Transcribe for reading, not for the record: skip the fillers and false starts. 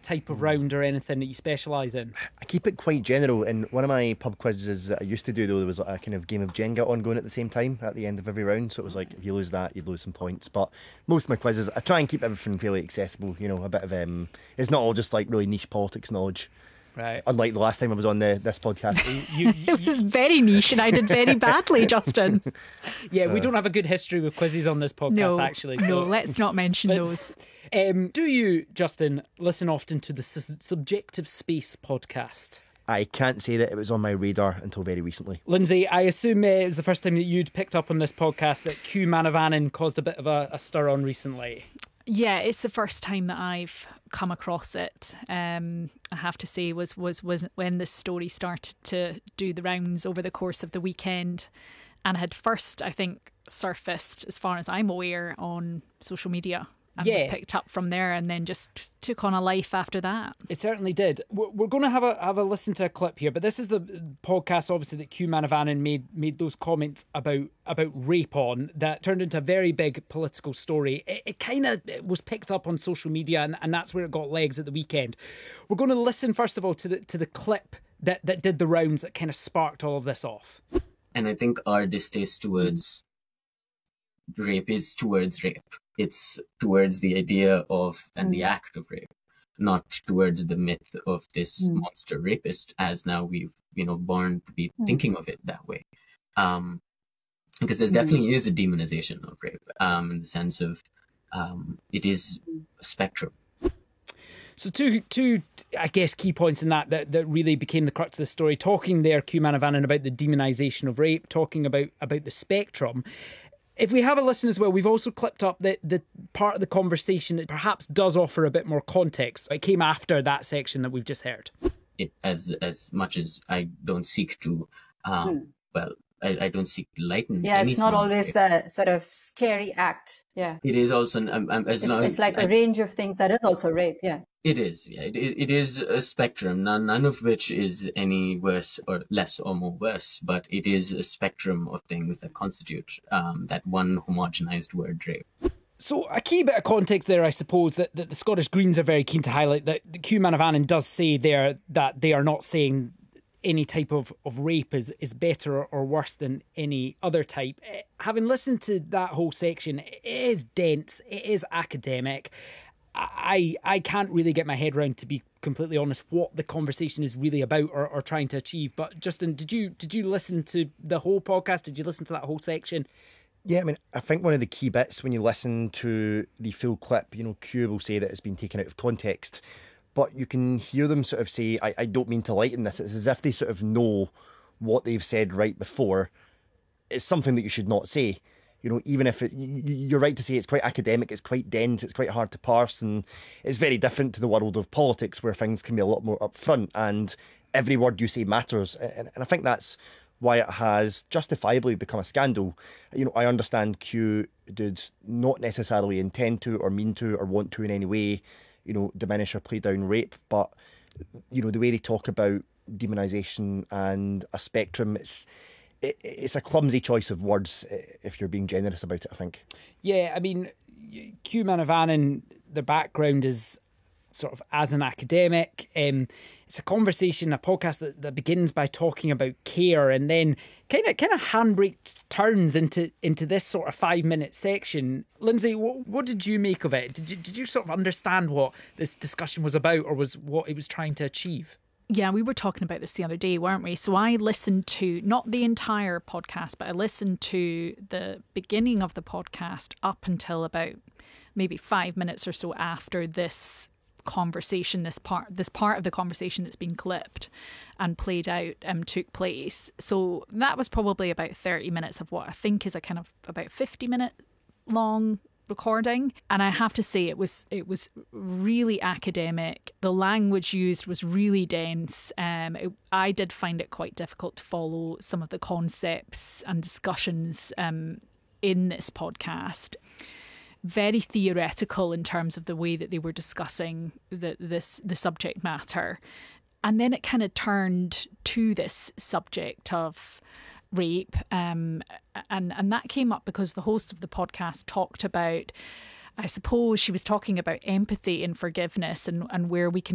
type of round or anything that you specialise in? I keep it quite general. In one of my pub quizzes that I used to do, though, there was a kind of game of Jenga ongoing at the same time at the end of every round. So it was like, if you lose that, you'd lose some points. But most of my quizzes, I try and keep everything fairly accessible. You know, a bit of it's not all just like really niche politics knowledge. Right. Unlike the last time I was on this podcast. It was very niche and I did very badly, Justin. Yeah, we don't have a good history with quizzes on this podcast, actually. No, let's not mention those. Do you, Justin, listen often to the Subjective Space podcast? I can't say that it was on my radar until very recently. Lindsay, I assume it was the first time that you'd picked up on this podcast that Q Manavanan caused a bit of a stir on recently. Yeah, it's the first time that I've come across it. I have to say was when this story started to do the rounds over the course of the weekend, and had first, I think, surfaced, as far as I'm aware, on social media. And was picked up from there and then just took on a life after that. It certainly did. We're going to have a listen to a clip here, but this is the podcast, obviously, that Q Manavanan made those comments about rape on that turned into a very big political story. It kind of was picked up on social media, and that's where it got legs at the weekend. We're going to listen, first of all, to the clip that did the rounds that kind of sparked all of this off. And I think our distaste towards rape is towards rape. It's towards the idea of and the act of rape, not towards the myth of this monster rapist, as now we've, born to be thinking of it that way. Because there definitely is a demonization of rape, in the sense of it is a spectrum. So two, I guess, key points in that really became the crux of the story. Talking there, Q Manavanan, about the demonisation of rape, talking about the spectrum. If we have a listen as well, we've also clipped up the part of the conversation that perhaps does offer a bit more context. It came after that section that we've just heard. It, as much as I don't seek to, I don't seek to lighten. Yeah, it's not always the sort of scary act. Yeah, it is also. It's like a range of things that is also rape. Yeah, it is. Yeah, it is a spectrum. None of which is any worse or less or more worse, but it is a spectrum of things that constitute that one homogenized word, rape. So a key bit of context there, I suppose, that the Scottish Greens are very keen to highlight, that Q Manavanan does say there that they are not saying any type of rape is better or worse than any other type. Having listened to that whole section, it is dense, it is academic. I can't really get my head around, to be completely honest, what the conversation is really about or trying to achieve. But Justin, did you listen to the whole podcast? Did you listen to that whole section? Yeah, I mean, I think one of the key bits when you listen to the full clip, Q will say that it's been taken out of context, but you can hear them sort of say, I don't mean to lighten this. It's as if they sort of know what they've said right before. It's something that you should not say. Even if you're right to say it's quite academic, it's quite dense, it's quite hard to parse, and it's very different to the world of politics where things can be a lot more upfront and every word you say matters. And I think that's why it has justifiably become a scandal. I understand Q did not necessarily intend to or mean to or want to in any way, diminish or play down rape, but, the way they talk about demonisation and a spectrum, it's a clumsy choice of words if you're being generous about it, I think. Yeah, I mean, Q Manavanan, the background is sort of as an academic. It's a conversation, a podcast that begins by talking about care and then kind of handbrake turns into this sort of 5-minute section. Lindsay, what did you make of it? Did you sort of understand what this discussion was about, or was what it was trying to achieve? Yeah, we were talking about this the other day, weren't we? So I listened to, not the entire podcast, but I listened to the beginning of the podcast up until about maybe 5 minutes or so after this conversation, this part of the conversation that's been clipped and played out took place. So that was probably about 30 minutes of what I think is a kind of about 50-minute long recording, and I have to say it was really academic. The language used was really dense. I did find it quite difficult to follow some of the concepts and discussions in this podcast. Very theoretical in terms of the way that they were discussing the subject matter, and then it kind of turned to this subject of rape, and that came up because the host of the podcast talked about, I suppose she was talking about empathy and forgiveness and where we can